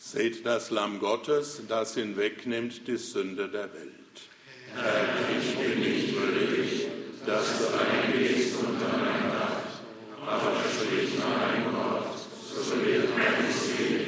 Seht das Lamm Gottes, das hinwegnimmt die Sünde der Welt. Herr, ich